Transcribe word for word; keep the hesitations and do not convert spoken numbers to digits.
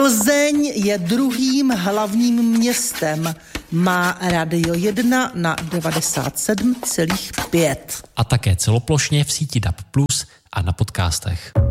Plzeň je druhým hlavním městem. Má Radio jedna na devadesát sedm celá pět. A také celoplošně v síti D A B plus a na podcastech.